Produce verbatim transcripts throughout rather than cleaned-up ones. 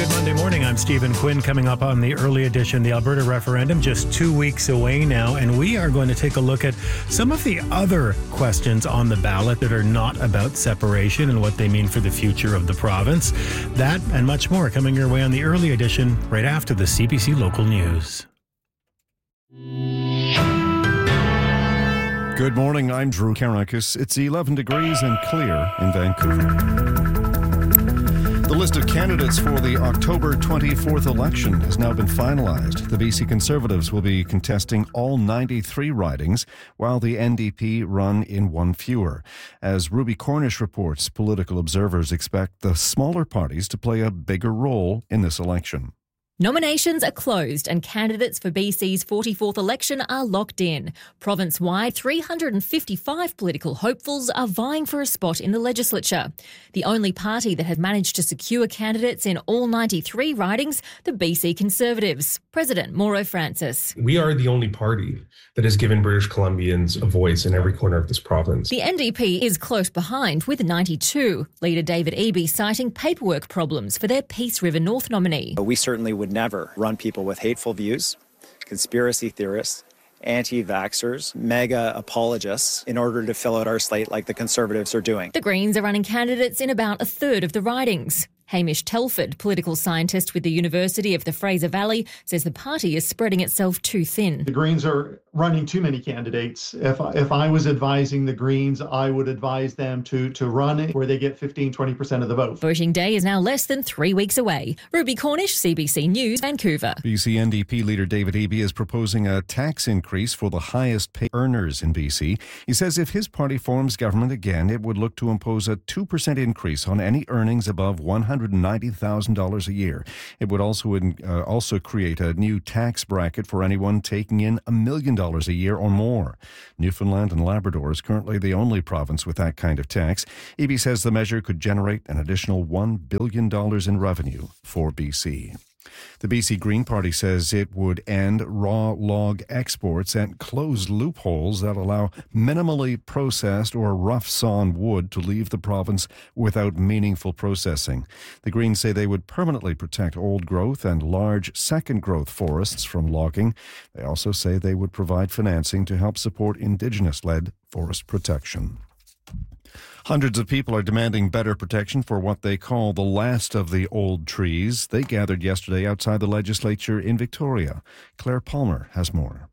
Good Monday morning. I'm Stephen Quinn. Coming up on the early edition, the Alberta referendum, just two weeks away now, and we are going to take a look at some of the other questions on the ballot that are not about separation and what they mean for the future of the province. That and much more coming your way on the early edition right after the C B C Local News. Good morning, I'm Drew Karakis. It's eleven degrees and clear in Vancouver. The list of candidates for the October twenty-fourth election has now been finalized. The B C Conservatives will be contesting all ninety-three ridings, while the N D P run in one fewer. As Ruby Cornish reports, political observers expect the smaller parties to play a bigger role in this election. Nominations are closed and candidates for B C's forty-fourth election are locked in. Province-wide, three hundred fifty-five political hopefuls are vying for a spot in the legislature. The only party that had managed to secure candidates in all ninety-three ridings, the B C Conservatives. President Mauro Francis. We are the only party that has given British Columbians a voice in every corner of this province. The N D P is close behind with ninety-two. Leader David Eby citing paperwork problems for their Peace River North nominee. We certainly would never run people with hateful views, conspiracy theorists, anti-vaxxers, mega apologists in order to fill out our slate like the Conservatives are doing. The Greens are running candidates in about a third of the ridings. Hamish Telford, political scientist with the University of the Fraser Valley, says the party is spreading itself too thin. The Greens are running too many candidates. If I, if I was advising the Greens, I would advise them to, to run where they get fifteen, twenty percent of the vote. Voting day is now less than three weeks away. Ruby Cornish, C B C News, Vancouver. B C N D P leader David Eby is proposing a tax increase for the highest pay earners in B C. He says if his party forms government again, it would look to impose a two percent increase on any earnings above one hundred ninety thousand dollars a year. It would also uh, also create a new tax bracket for anyone taking in a million dollars a year or more. Newfoundland and Labrador is currently the only province with that kind of tax. Eby says the measure could generate an additional one billion dollars in revenue for B C. The B C Green Party says it would end raw log exports and close loopholes that allow minimally processed or rough-sawn wood to leave the province without meaningful processing. The Greens say they would permanently protect old growth and large second-growth forests from logging. They also say they would provide financing to help support Indigenous-led forest protection. Hundreds of people are demanding better protection for what they call the last of the old trees. They gathered yesterday outside the legislature in Victoria. Claire Palmer has more.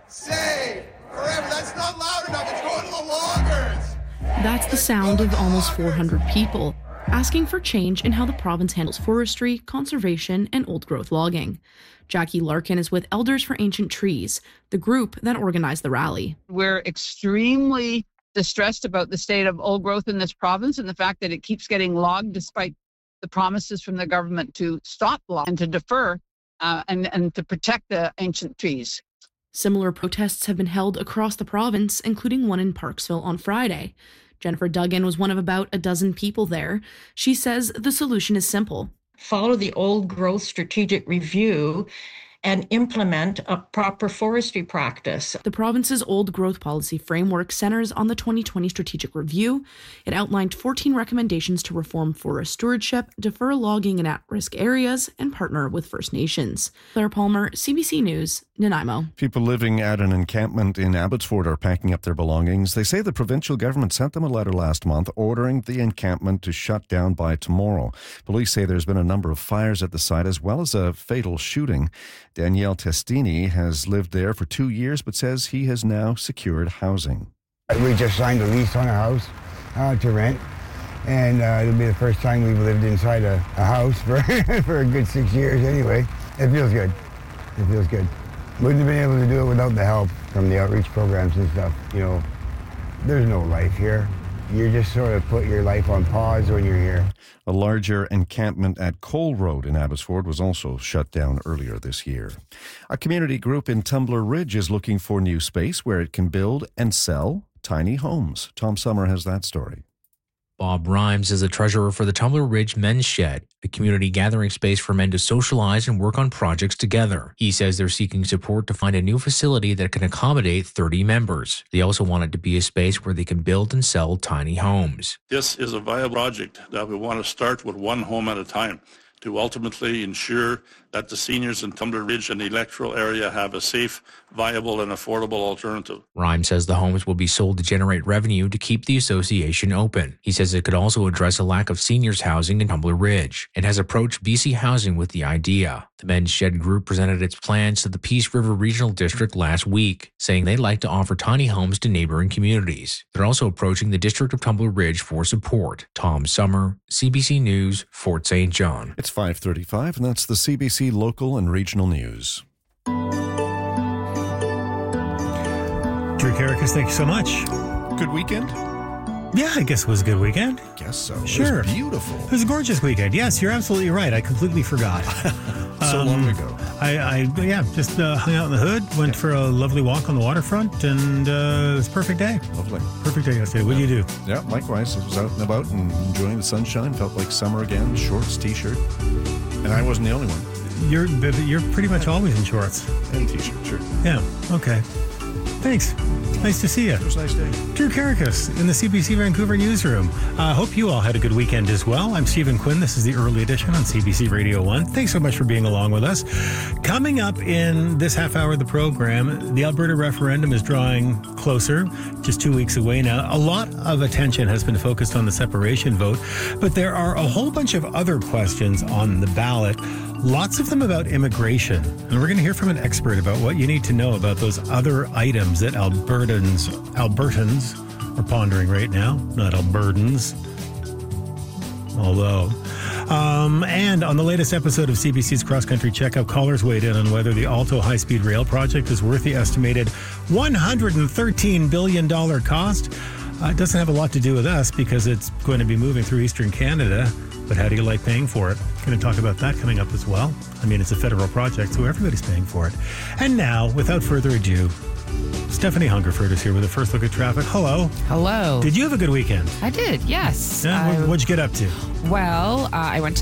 Say forever. That's not loud enough. It's going to the loggers. That's the sound of almost four hundred people asking for change in how the province handles forestry, conservation, and old-growth logging. Jackie Larkin is with Elders for Ancient Trees, the group that organized the rally. We're extremely distressed about the state of old growth in this province and the fact that it keeps getting logged despite the promises from the government to stop logging and to defer uh, and, and to protect the ancient trees. Similar protests have been held across the province, including one in Parksville on Friday. Jennifer Duggan was one of about a dozen people there. She says the solution is simple. Follow the old growth strategic review and implement a proper forestry practice. The province's old growth policy framework centers on the twenty twenty strategic review. It outlined fourteen recommendations to reform forest stewardship, defer logging in at-risk areas, and partner with First Nations. Claire Palmer, C B C News, Nanaimo. People living at an encampment in Abbotsford are packing up their belongings. They say the provincial government sent them a letter last month ordering the encampment to shut down by tomorrow. Police say there's been a number of fires at the site as well as a fatal shooting. Danielle Testini has lived there for two years but says he has now secured housing. We just signed a lease on a house uh, to rent, and uh, it'll be the first time we've lived inside a, a house for, for a good six years anyway. It feels good. It feels good. Wouldn't have been able to do it without the help from the outreach programs and stuff. You know, there's no life here. You just sort of put your life on pause when you're here. A larger encampment at Cole Road in Abbotsford was also shut down earlier this year. A community group in Tumbler Ridge is looking for new space where it can build and sell tiny homes. Tom Summer has that story. Bob Rhymes is the treasurer for the Tumbler Ridge Men's Shed, a community gathering space for men to socialize and work on projects together. He says they're seeking support to find a new facility that can accommodate thirty members. They also want it to be a space where they can build and sell tiny homes. This is a viable project that we want to start with one home at a time. to ultimately ensure that the seniors in Tumbler Ridge and the electoral area have a safe, viable and affordable alternative. Rhymes says the homes will be sold to generate revenue to keep the association open. He says it could also address a lack of seniors housing in Tumbler Ridge and has approached B C Housing with the idea. The Men's Shed Group presented its plans to the Peace River Regional District last week, saying they'd like to offer tiny homes to neighboring communities. They're also approaching the District of Tumbler Ridge for support. Tom Summer, C B C News, Fort Saint John. It's five thirty-five, and that's the C B C local and regional news. Drew Caracas, thank you so much. Good weekend? Yeah, I guess it was a good weekend. I guess so. Sure. It was beautiful. It was a gorgeous weekend. Yes, you're absolutely right. I completely forgot. so um, long ago. I, I yeah, just uh, hung out in the hood, went for a lovely walk on the waterfront, and uh, it was a perfect day. Lovely. Perfect day yesterday. What yeah. did you do? Yeah, likewise. I was out and about and enjoying the sunshine. Felt like summer again. Shorts, t-shirt. And I wasn't the only one. You're you're pretty much always in shorts. And t-shirt, sure. Yeah, okay. Thanks. Nice to see you. It was a nice day. Drew Caracas in the C B C Vancouver newsroom. I uh, hope you all had a good weekend as well. I'm Stephen Quinn. This is the early edition on C B C Radio one. Thanks so much for being along with us. Coming up in this half hour of the program, the Alberta referendum is drawing closer, just two weeks away now. A lot of attention has been focused on the separation vote, but there are a whole bunch of other questions on the ballot. Lots of them about immigration. And we're going to hear from an expert about what you need to know about those other items that Albertans, Albertans are pondering right now. Not Albertans. Although. Um, and on the latest episode of C B C's Cross Country Checkup, callers weighed in on whether the Alto high-speed rail project is worth the estimated one hundred thirteen billion dollars cost. Uh, it doesn't have a lot to do with us because it's going to be moving through Eastern Canada. But how do you like paying for it? Going to talk about that coming up as well. I mean, it's a federal project, so everybody's paying for it. And now, without further ado, Stephanie Hungerford is here with a first look at traffic. Hello. Hello. Did you have a good weekend? I did, yes. Yeah, I, what'd you get up to? Well, uh, I went to